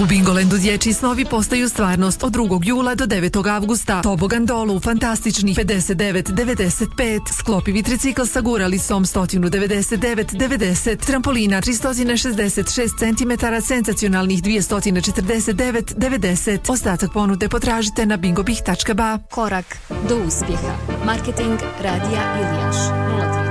U Bingolandu dječji snovi postaju stvarnost od 2. jula do 9. avgusta. Tobogan dolu, fantastičnih 59,95. Sklopivi tricikl sa guralicom 199,90. Trampolina 366 cm, senzacionalnih 249,90. Ostatak ponude potražite na bingobih.ba. Korak do uspjeha. Marketing Radija Ilijaš